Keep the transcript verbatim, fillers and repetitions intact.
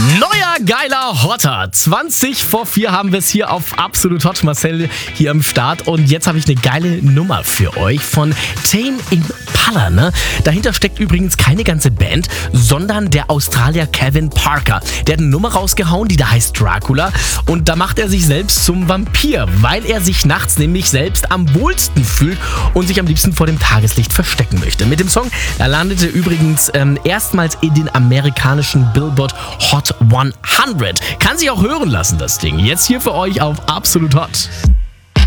Neuer geiler Hotter. zwanzig vor vier haben wir es hier auf Absolut Hot. Marcel hier am Start. Und jetzt habe ich eine geile Nummer für euch von Tame Impala. Ne? Dahinter steckt übrigens keine ganze Band, sondern der Australier Kevin Parker. Der hat eine Nummer rausgehauen, die da heißt Dracula. Und da macht er sich selbst zum Vampir, weil er sich nachts nämlich selbst am wohlsten fühlt und sich am liebsten vor dem Tageslicht verstecken möchte. Mit dem Song, er landete übrigens ähm, erstmals in den amerikanischen Billboard Hot hundert. Kann sich auch hören lassen, das Ding. Jetzt hier für euch auf Absolut Hot.